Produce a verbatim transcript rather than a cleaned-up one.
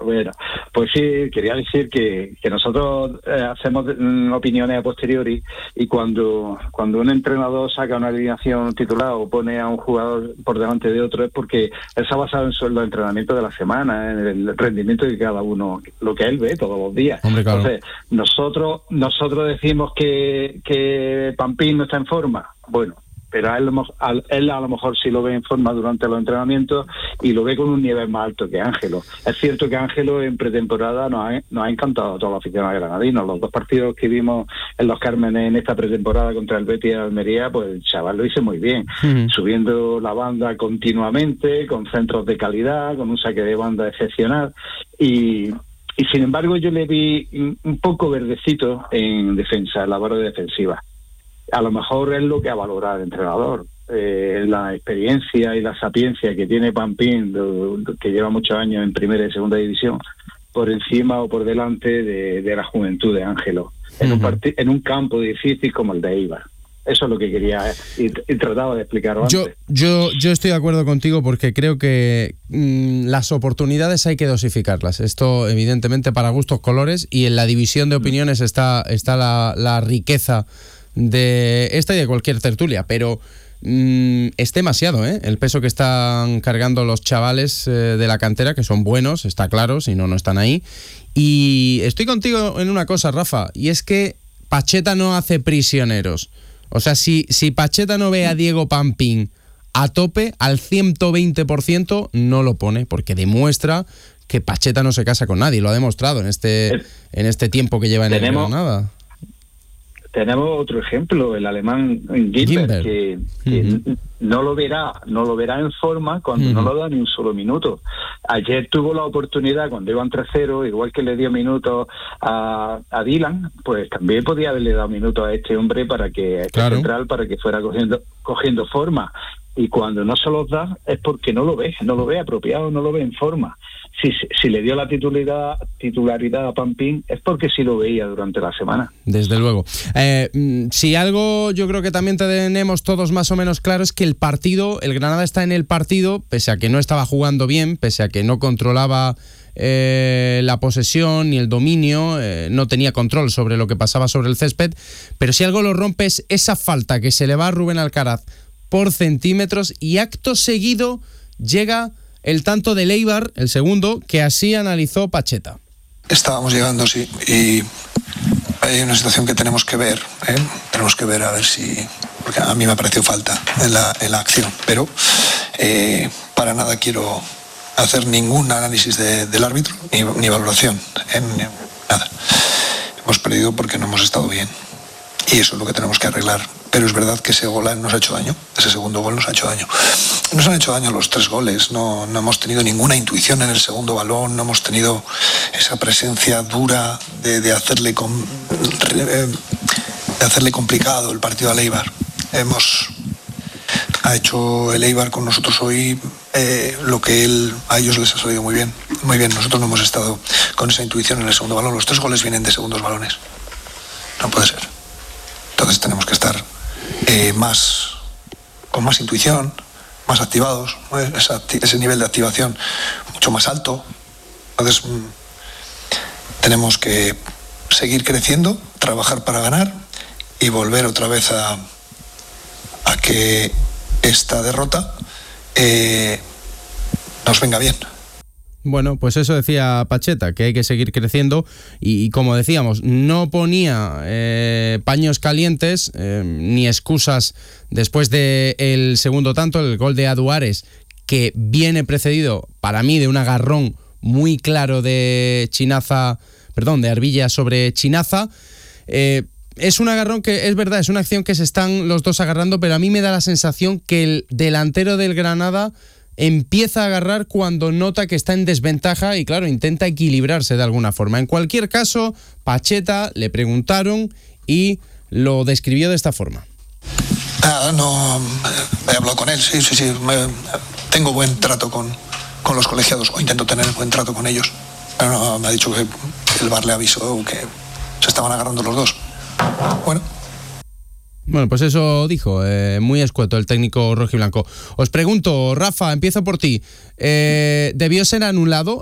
Bueno, pues sí, quería decir que, que nosotros eh, hacemos mm, opiniones a posteriori, y cuando cuando un entrenador saca una alineación titular o pone a un jugador por delante de otro, es porque él se ha basado en su- los entrenamientos de la semana, en el rendimiento de cada uno, lo que él ve todos los días. Hombre, claro. Entonces, nosotros nosotros decimos que, que Pampín no está en forma. Bueno, pero a él, a él a lo mejor sí lo ve en forma durante los entrenamientos y lo ve con un nivel más alto que Ángelo. Es cierto que Ángelo en pretemporada nos ha, nos ha encantado a toda la afición granadina. Los dos partidos que vimos en Los Cármenes en esta pretemporada contra el Betis y Almería, pues el chaval lo hizo muy bien, uh-huh. subiendo la banda continuamente, con centros de calidad, con un saque de banda excepcional, y... Y sin embargo yo le vi un poco verdecito en defensa, en labor de defensiva. A lo mejor es lo que ha valorado el entrenador, eh, la experiencia y la sapiencia que tiene Pampín, do, do, que lleva muchos años en primera y segunda división, por encima o por delante de, de la juventud de Ángelo, en, uh-huh. un part- en un campo difícil como el de Eibar. Eso es lo que quería y, y trataba de explicar antes. Yo, yo, yo estoy de acuerdo contigo, porque creo que mmm, las oportunidades hay que dosificarlas. Esto, evidentemente, para gustos colores, y en la división de opiniones está, está la, la riqueza de esta y de cualquier tertulia, pero mmm, es demasiado, ¿eh? El peso que están cargando los chavales eh, de la cantera, que son buenos, está claro, si no, no están ahí. Y estoy contigo en una cosa, Rafa, y es que Pacheta no hace prisioneros. O sea, si, si Pacheta no ve a Diego Pampín a tope, al ciento veinte por ciento, no lo pone, porque demuestra que Pacheta no se casa con nadie. Lo ha demostrado en este, en este tiempo que lleva en el Granada. Tenemos otro ejemplo, el alemán Gilbert, Gilbert. que, que uh-huh. no lo verá, no lo verá en forma cuando uh-huh. no lo da ni un solo minuto. Ayer tuvo la oportunidad cuando iban tres cero, igual que le dio minutos a, a Dylan, pues también podía haberle dado minutos a este hombre para que, a este claro. central, para que fuera cogiendo, cogiendo forma. Y cuando no se los da es porque no lo ve, no lo ve apropiado, no lo ve en forma. Si, si le dio la titularidad, titularidad a Pampín es porque sí lo veía durante la semana. Desde luego. Eh, si algo yo creo que también tenemos todos más o menos claro es que el partido, el Granada está en el partido, pese a que no estaba jugando bien, pese a que no controlaba eh, la posesión ni el dominio, eh, no tenía control sobre lo que pasaba sobre el césped, pero si algo lo rompe es esa falta que se le va a Rubén Alcaraz por centímetros, y acto seguido llega el tanto de Eibar, el segundo, que así analizó Pacheta. Estábamos llegando, sí, y hay una situación que tenemos que ver, ¿eh? Tenemos que ver a ver si... Porque a mí me pareció falta en la, en la acción, pero eh, para nada quiero hacer ningún análisis de, del árbitro, ni, ni valoración, ¿eh? Ni, nada. Hemos perdido porque no hemos estado bien, y eso es lo que tenemos que arreglar. Pero es verdad que ese gol nos ha hecho daño, ese segundo gol nos ha hecho daño. Nos han hecho daño los tres goles, no, no hemos tenido ninguna intuición en el segundo balón, no hemos tenido esa presencia dura de, de, hacerle, com, de hacerle complicado el partido al Eibar. Hemos, ha hecho el Eibar con nosotros hoy eh, lo que él, a ellos les ha salido muy bien. Muy bien, nosotros no hemos estado con esa intuición en el segundo balón, los tres goles vienen de segundos balones. No puede ser. Entonces tenemos que estar eh, más, con más intuición, más activados, ¿no? Esa, ese nivel de activación mucho más alto. Entonces mmm, tenemos que seguir creciendo, trabajar para ganar y volver otra vez a, a que esta derrota eh, nos venga bien. Bueno, pues eso decía Pacheta, que hay que seguir creciendo y, y como decíamos, no ponía eh, paños calientes eh, ni excusas después del segundo tanto, el gol de Aduares, que viene precedido para mí de un agarrón muy claro de Chinaza, perdón, de Arbilla sobre Chinaza. Eh, es un agarrón que es verdad, es una acción que se están los dos agarrando, pero a mí me da la sensación que el delantero del Granada empieza a agarrar cuando nota que está en desventaja y claro, intenta equilibrarse de alguna forma. En cualquier caso, Pacheta le preguntaron y lo describió de esta forma. Ah, no, he hablado con él, sí, sí, sí. Me, tengo buen trato con, con los colegiados, o intento tener buen trato con ellos. Pero no, me ha dicho que el V A R le avisó que se estaban agarrando los dos. Bueno. Bueno, pues eso dijo, eh, muy escueto el técnico rojiblanco. Os pregunto, Rafa, empiezo por ti. Eh, ¿Debió ser anulado